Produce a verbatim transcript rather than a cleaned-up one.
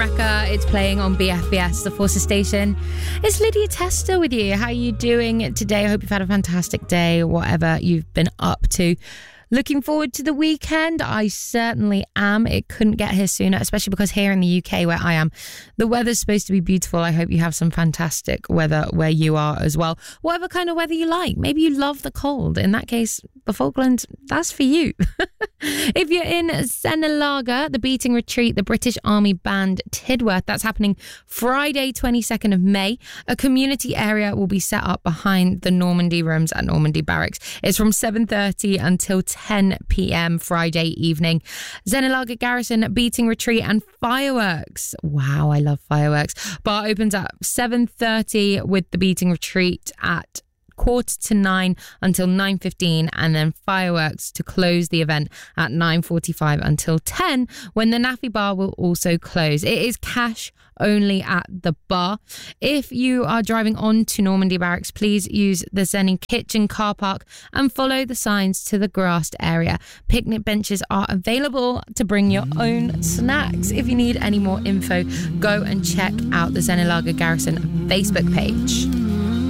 It's playing on B F B S, the Forces station. It's Lydia Tester with you. How are you doing today? I hope you've had a fantastic day, whatever you've been up to. Looking forward to the weekend? I certainly am. It couldn't get here sooner, especially because here in the U K where I am, the weather's supposed to be beautiful. I hope you have some fantastic weather where you are as well. Whatever kind of weather you like. Maybe you love the cold. In that case, the Falklands, that's for you. If you're in Senelaga, the Beating Retreat, the British Army Band Tidworth, that's happening Friday, twenty-second of May. A community area will be set up behind the Normandy Rooms at Normandy Barracks. It's from seven thirty until ten p.m. Friday evening. Senelaga Garrison, Beating Retreat and fireworks. Wow, I love fireworks. Bar opens at seven thirty with the Beating Retreat at quarter to nine until nine fifteen, and then fireworks to close the event at nine forty-five until ten, when the Nafi Bar will also close. It is cash only at the bar. If you are driving on to Normandy Barracks, please use the Zen Kitchen car park and follow the signs to the grassed area. Picnic benches are available to bring your own snacks. If you need any more info, go and check out the Senelaga Garrison Facebook page.